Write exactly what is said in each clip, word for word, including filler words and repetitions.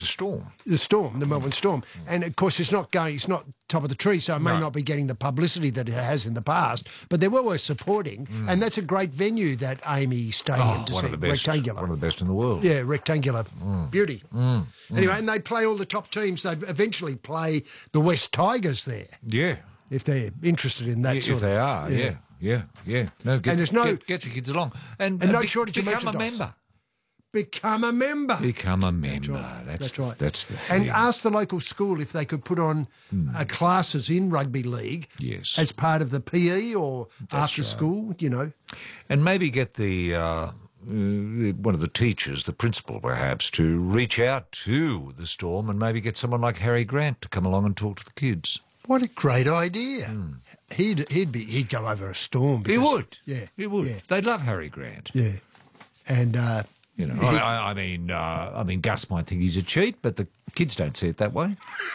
Storm. The Storm, the Melbourne Storm. And, of course, it's not going, it's not top of the tree, so it may No. not be getting the publicity that it has in the past, but they're well worth supporting, mm. and that's a great venue, that Amy Stadium, Oh, to one see, of the best, rectangular. one of the best in the world. Yeah, rectangular mm. beauty. Mm. Anyway, mm. and they play all the top teams. They'd eventually play the West Tigers there. Yeah. If they're interested in that yeah, sort If they of, are, yeah, yeah, yeah. yeah. No, get, and there's no, get, get your kids along. And, and no be, shortage of become a merchandise. member. Become a member. Become a member. That's right. That's, That's the, right. That's the thing. And ask the local school if they could put on hmm. uh, classes in rugby league yes. as part of the P E or That's after right. school, you know. And maybe get the uh, uh, one of the teachers, the principal perhaps, to reach out to the Storm and maybe get someone like Harry Grant to come along and talk to the kids. What a great idea. Hmm. He'd he'd be he'd go over a storm. Because, he would. Yeah. He would. Yeah. They'd love Harry Grant. Yeah. And uh, you know, I, I, I mean, uh, I mean, Gus might think he's a cheat, but the kids don't see it that way.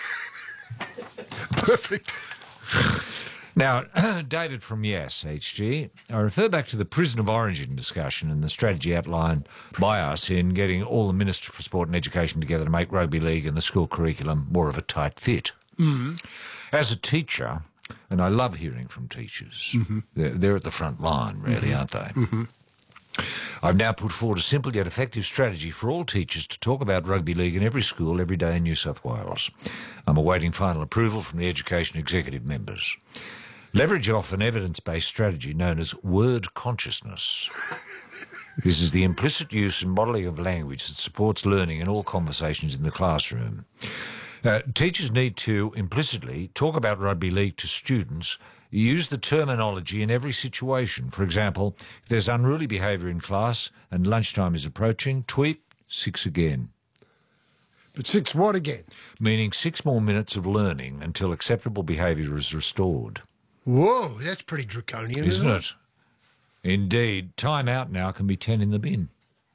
Perfect. Now, David from Yes, H G, I refer back to the prison of origin discussion and the strategy outlined by us in getting all the Minister for Sport and Education together to make rugby league and the school curriculum more of a tight fit. Mm-hmm. As a teacher, and I love hearing from teachers, mm-hmm. they're, they're at the front line, really, mm-hmm. aren't they? Mm-hmm. I've now put forward a simple yet effective strategy for all teachers to talk about rugby league in every school every day in New South Wales. I'm awaiting final approval from the Education Executive members. Leverage off an evidence-based strategy known as word consciousness. This is the implicit use and modelling of language that supports learning in all conversations in the classroom. Uh, teachers need to implicitly talk about rugby league to students. Use the terminology in every situation. For example, if there's unruly behaviour in class and lunchtime is approaching, tweet six again. But six what again? Meaning six more minutes of learning until acceptable behaviour is restored. Whoa, that's pretty draconian, isn't, Isn't it? it? Indeed. Time out now can be ten in the bin.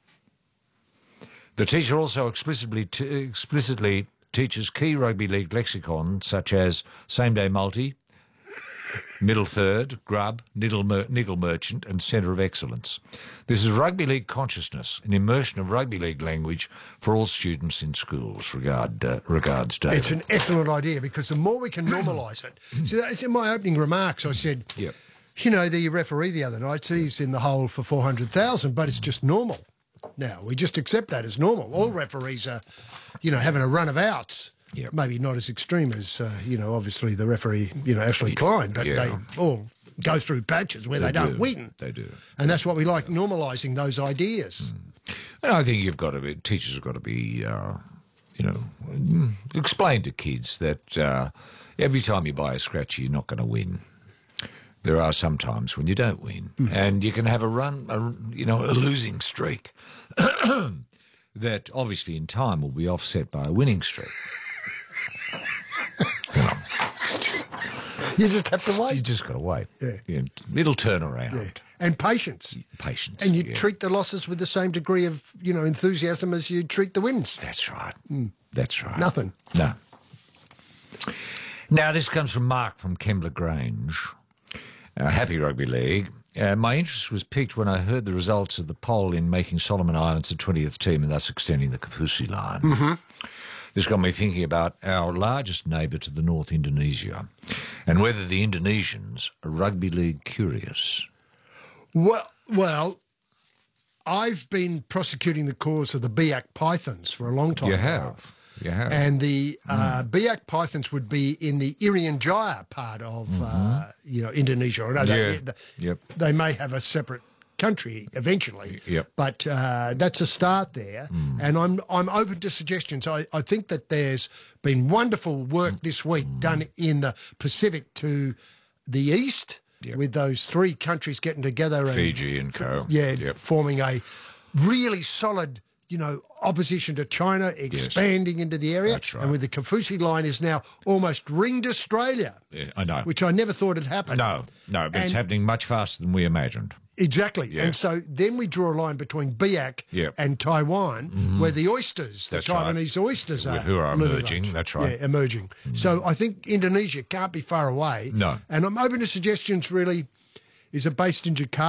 The teacher also explicitly t- explicitly teaches key rugby league lexicon such as same-day multi, middle third, grub, niggle, mer- niggle merchant and centre of excellence. This is rugby league consciousness, an immersion of rugby league language for all students in schools. Regard, uh, regards, David. It's an excellent idea because the more we can normalise it. See, that's in my opening remarks. I said, yep. you know, the referee the other night, he's in the hole for four hundred thousand, but it's just normal. Now, we just accept that as normal. All referees are, you know, having a run of outs. Yep. Maybe not as extreme as, uh, you know, obviously the referee, you know, Ashley Klein, but yeah. they all go through patches where they, they don't do. win. They do. And that's what we like, normalising those ideas. Mm. And I think you've got to be, teachers have got to be, uh, you know, explain to kids that uh, every time you buy a scratchy, you're not going to win. There are some times when you don't win, mm. and you can have a run, a, you know, a losing streak that obviously in time will be offset by a winning streak. You just have to wait. You just got to wait. Yeah. Yeah. It'll turn around. Yeah. And patience. Patience. And you yeah. treat the losses with the same degree of, you know, enthusiasm as you treat the wins. That's right. Mm. That's right. Nothing. No. Now, this comes from Mark from Kembla Grange. Uh, happy Rugby League. Uh, my interest was piqued when I heard the results of the poll in making Solomon Islands the twentieth team and thus extending the Kafusi line. Mm-hmm. This got me thinking about our largest neighbour to the north, Indonesia, and whether the Indonesians are rugby league curious. Well, well, I've been prosecuting the cause of the Biak Pythons for a long time. You now. have. You have. And the uh, mm. Biak Pythons would be in the Irian Jaya part of, mm-hmm. uh, you know, Indonesia. I know yeah. they, yep. they may have a separate country eventually, yep. but uh, that's a start there. Mm. And I'm I'm open to suggestions. I, I think that there's been wonderful work mm. this week mm. done in the Pacific to the east yep. with those three countries getting together. And, Fiji and co. Yeah, yep. forming a really solid, you know, opposition to China, expanding yes. into the area. That's right. And with the Kafusi line is now almost ringed Australia. Yeah, I know. Which I never thought had happened. No, no, but and it's happening much faster than we imagined. Exactly. Yeah. And so then we draw a line between Biak yep. and Taiwan, mm-hmm. where the oysters, the That's Taiwanese right. oysters are Who are emerging, large. that's right. Yeah, emerging. Mm-hmm. So I think Indonesia can't be far away. No. And I'm open to suggestions, really. Is it based in Jakarta?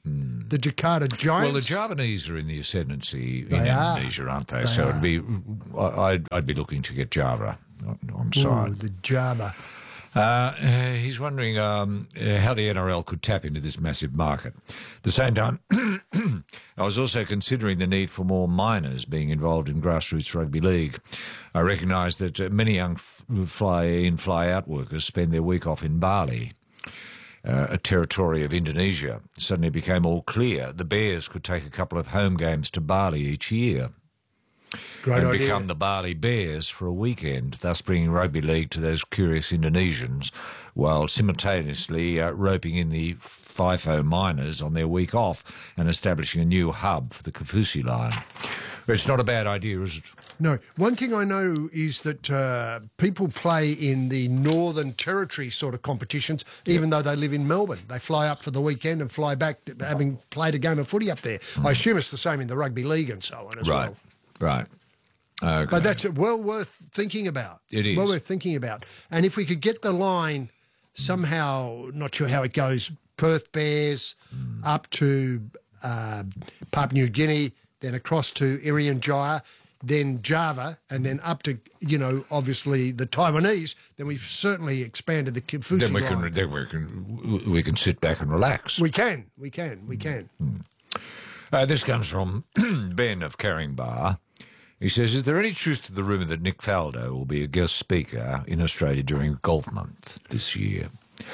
Mm. The Jakarta Giants. Well, the Javanese are in the ascendancy in They are. Indonesia, aren't they? They so are. it'd be, I'd, I'd be looking to get Java on Ooh, side. the Java. Uh, uh, he's wondering um, uh, how the N R L could tap into this massive market. At the same time, I was also considering the need for more minors being involved in grassroots rugby league. I recognise that uh, many young f- fly-in, fly-out workers spend their week off in Bali, uh, a territory of Indonesia. Suddenly it became all clear the Bears could take a couple of home games to Bali each year. Great and idea. become the Bali Bears for a weekend, thus bringing rugby league to those curious Indonesians, while simultaneously uh, roping in the FIFO miners on their week off and establishing a new hub for the Kafusi line. It's not a bad idea, is it? No. One thing I know is that uh, people play in the Northern Territory sort of competitions, even though they live in Melbourne. They fly up for the weekend and fly back, having played a game of footy up there. Mm. I assume it's the same in the rugby league and so on as right. well. Right. Okay. But that's well worth thinking about. It is. Well worth thinking about. And if we could get the line somehow, not sure how it goes, Perth Bears mm. up to uh, Papua New Guinea, then across to Irian Jaya, then Java, and then up to, you know, obviously the Taiwanese, then we've certainly expanded the Kafusi then we line. can then we can we can sit back and relax. We can, we can, we can. Mm. Uh, this comes from Ben of Carringbar. He says, is there any truth to the rumour that Nick Faldo will be a guest speaker in Australia during Golf Month this year?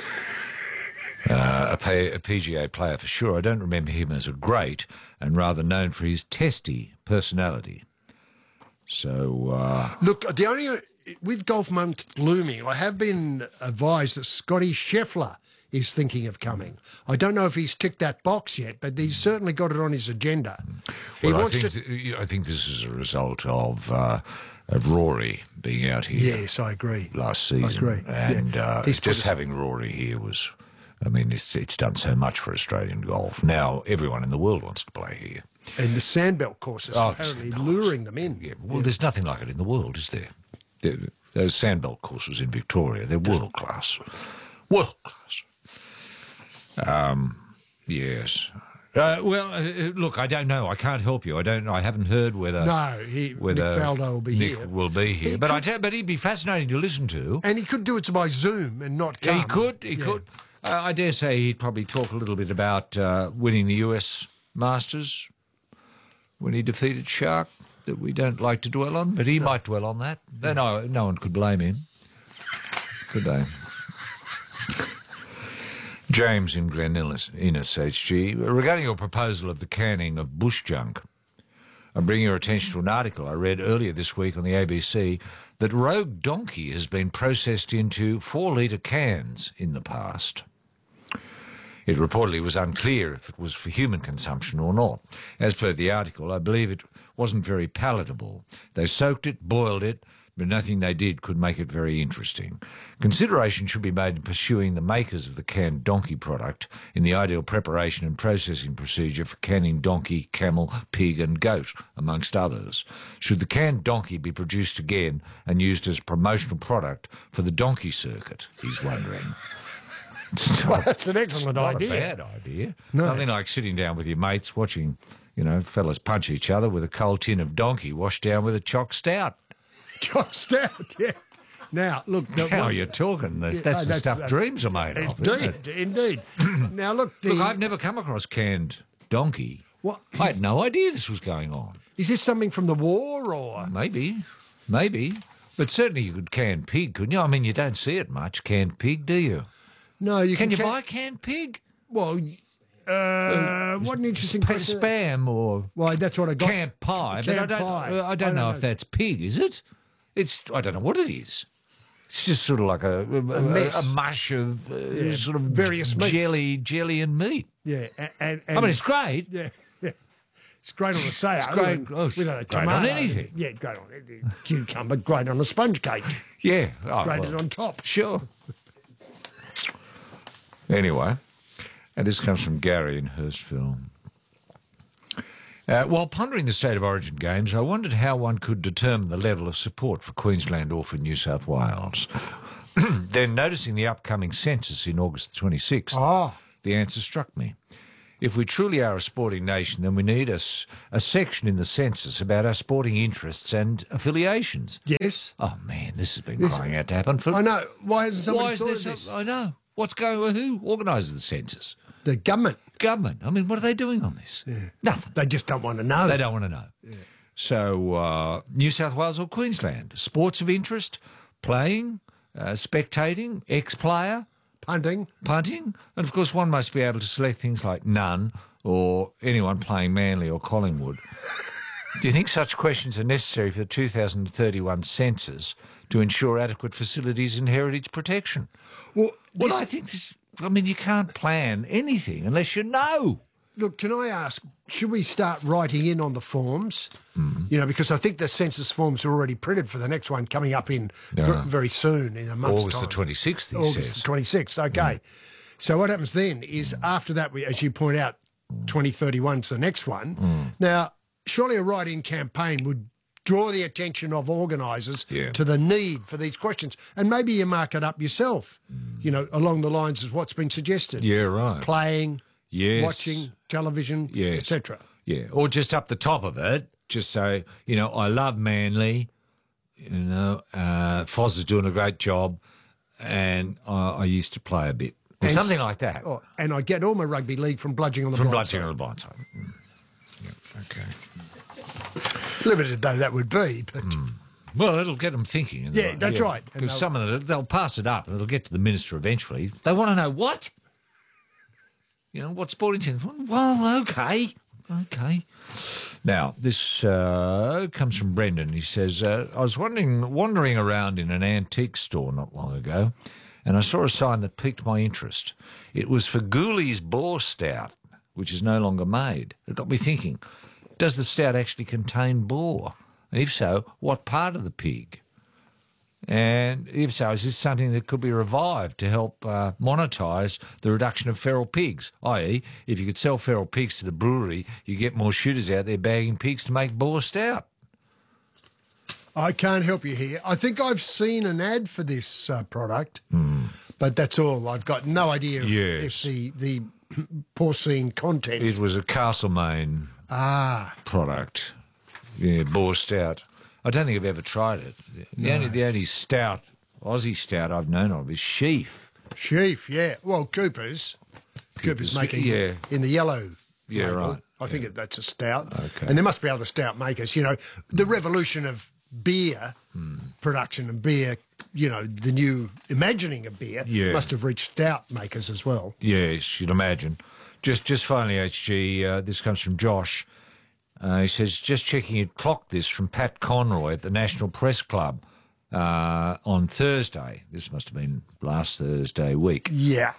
Uh, a, pay, a P G A player for sure. I don't remember him as a great and rather known for his testy personality. So... Uh, Look, the only... With Golf Month looming, I have been advised that Scotty Scheffler is thinking of coming. I don't know if he's ticked that box yet, but he's certainly got it on his agenda. He well, I wants think, to... th- I think this is a result of uh, of Rory being out here. Yes, I agree. Last season. I agree. And Yeah. uh, He's put just us- having Rory here was... I mean, it's, it's done so much for Australian golf. Now everyone in the world wants to play here. And the Sandbelt courses Oh, apparently the Sandbelt luring them in. Yeah, well, there's nothing like it in the world, is there? There- Those Sandbelt courses in Victoria, they're world class. World class. Um, yes. Uh, well, uh, look, I don't know. I can't help you. I don't. I haven't heard whether No, he, whether Nick Faldo will be Nick here. will be here. He but I could- tell, but he'd be fascinating to listen to. And he could do it by Zoom and not come. He could. He Yeah. could. Uh, I dare say he'd probably talk a little bit about uh, winning the U S Masters when he defeated Shark. That we don't like to dwell on, but he no. might dwell on that. Yeah. No, no one could blame him, could they? James in Glen Innes, Innes H G, regarding your proposal of the canning of bush junk, I'm bringing your attention to an article I read earlier this week on the A B C that Rogue Donkey has been processed into four-litre cans in the past. It reportedly was unclear if it was for human consumption or not. As per the article, I believe it wasn't very palatable. They soaked it, boiled it, but nothing they did could make it very interesting. Consideration should be made in pursuing the makers of the canned donkey product in the ideal preparation and processing procedure for canning donkey, camel, pig and goat, amongst others. Should the canned donkey be produced again and used as a promotional product for the donkey circuit, he's wondering. Well, that's an excellent not idea. a bad idea. No. Nothing like sitting down with your mates watching, you know, fellas punch each other with a cold tin of donkey washed down with a choc stout. Choc stout, yeah. Now, look... The How one, you're talking. That's, Yeah, that's no, the that's- stuff that's- dreams are made of. isn't Indeed, it? indeed. Now, look... The, Look, I've never come across canned donkey. What? I had no idea this was going on. Is this something from the war or... Maybe. Maybe. But certainly you could can pig, couldn't you? I mean, you don't see it much, canned pig, do you? No, you Can can... you ca- buy canned pig? Well, uh, what an interesting Pa- question. Spam or Well, that's what I got. canned pie. but I Canned don't, pie. uh, I don't I know don't if know. that's pig, is it? It's I don't know what it is. It's just sort of like a a, a, mess. a mush of uh, Yeah, sort of various meats. jelly, jelly and meat. Yeah, and, and, and I mean, it's great. yeah, yeah. It's great on a sail. It's great- and oh, it's with a great on tomato. anything. Yeah, great on it. Cucumber, great on a sponge cake. Yeah, oh, Grated well, on top. sure. Anyway, and this comes from Gary in Hurstville. Uh, while pondering the State of Origin games, I wondered how one could determine the level of support for Queensland or for New South Wales. Then, noticing the upcoming census in August the twenty-sixth, Ah. the answer struck me. if we truly are a sporting nation, then we need a, s- a section in the census about our sporting interests and affiliations. Yes. Oh, man, this has been crying out to happen for... I know. Why hasn't somebody Why is thought there of so- this? I know. What's going on? Who organises the census? The government. Government. I mean, what are they doing on this? Nothing. They just don't want to know. They don't want to know. So, uh, New South Wales or Queensland, sports of interest, playing, uh, spectating, ex-player, Punting. punting, and of course one must be able to select things like none or anyone playing Manly or Collingwood. Do you think such questions are necessary for the two thousand thirty-one census to ensure adequate facilities in heritage protection? Well, Well, this- I think this... I mean, you can't plan anything unless you know. Look, can I ask, should we start writing in on the forms? Mm. You know, because I think the census forms are already printed for the next one coming up in Yeah. v- very soon, in a month's August time. the twenty-sixth, he August says. the twenty-sixth, okay. So what happens then is after that, we, as you point out, twenty thirty-one's the next one. Now, surely a write-in campaign would draw the attention of organisers Yeah. to the need for these questions. And maybe you mark it up yourself, you know, along the lines of what's been suggested. Yeah, right. Playing, Yes. watching television, Yes. et cetera. Yeah, or just up the top of it, just say, you know, I love Manly, you know, uh, Foz is doing a great job, and I, I used to play a bit. Or And- something like that. Oh, and I get all my rugby league from bludging on the From blind Bludgeon side. on the Blind Side. Mm. Yeah, okay. Limited though that would be, but Well, it'll get them thinking. in the Yeah, right- that's right. And Because they'll- some of them, they'll pass it up and it'll get to the minister eventually. They want to know what? You know, what sporting team? Well, okay. Okay. Now, this uh, comes from Brendan. He says, uh, I was wondering, wandering around in an antique store not long ago, and I saw a sign that piqued my interest. It was for Gooley's Boar Stout, which is no longer made. It got me thinking, does the stout actually contain boar? And if so, what part of the pig? And if so, is this something that could be revived to help uh, monetise the reduction of feral pigs? that is, if you could sell feral pigs to the brewery, you get more shooters out there bagging pigs to make boar stout. I can't help you here. I think I've seen an ad for this uh, product, but that's all. I've got no idea if, Yes. if the the porcine content. It was a Castlemaine ah, product, yeah, boar stout. I don't think I've ever tried it. The, only, the only stout, Aussie stout I've known of is Sheaf. sheaf, yeah. Well, Cooper's. Cooper's Cooper's, making yeah. in the yellow. Yeah, label. right. I think it, that's a stout. Okay. And there must be other stout makers. You know, the revolution of beer production and beer, you know, the new imagining of beer Yeah. must have reached stout makers as well. Yes, you'd imagine. Just just finally, H G, uh, this comes from Josh. Uh, he says, just checking it, clocked this from Pat Conroy at the National Press Club uh, on Thursday. This must have been last Thursday week. Yeah.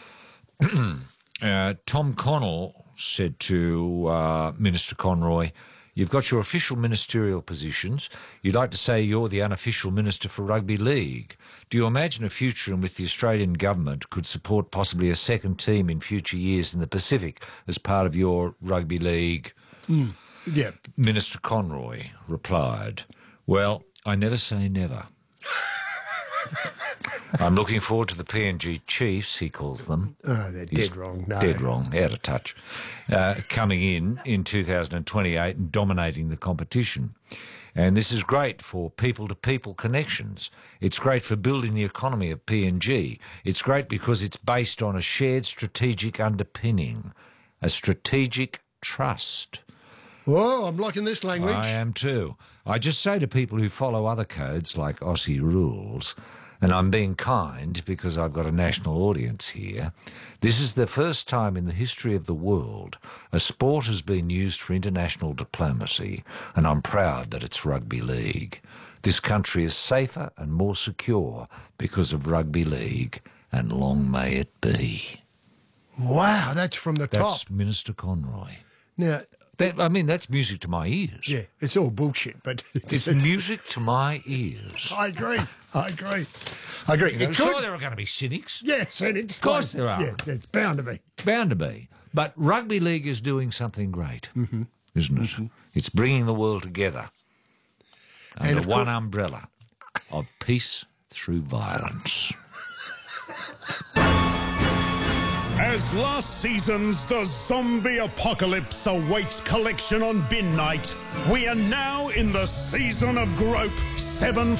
Uh, Tom Connell said to uh, Minister Conroy, you've got your official ministerial positions. You'd like to say you're the unofficial minister for rugby league. Do you imagine a future in which the Australian government could support possibly a second team in future years in the Pacific as part of your rugby league? Yeah. Minister Conroy replied, well, I never say never. I'm looking forward to the P N G Chiefs, he calls them. Oh, they're He's dead wrong. No. Dead wrong, out of touch. Uh, coming in in two thousand twenty-eight and dominating the competition. And this is great for people-to-people connections. It's great for building the economy of P N G. It's great because it's based on a shared strategic underpinning, a strategic trust. Whoa, I'm liking this language. I am too. I just say to people who follow other codes like Aussie rules, and I'm being kind because I've got a national audience here, this is the first time in the history of the world a sport has been used for international diplomacy, and I'm proud that it's rugby league. This country is safer and more secure because of rugby league, and long may it be. Wow, that's from the That's top. Minister Conroy. Now, That, I mean, that's music to my ears. yeah, it's all bullshit, but It's music to my ears. I agree. I agree. I agree. You know, It sure, could- there are going to be cynics. Yes, and it's Of course fine. there are. Yeah, it's bound to be. Bound to be. But rugby league is doing something great, Mm-hmm. isn't it? It's bringing the world together And under of one course- umbrella of peace through violence. As last season's The Zombie Apocalypse awaits collection on bin night, we are now in the season of Grope. Seven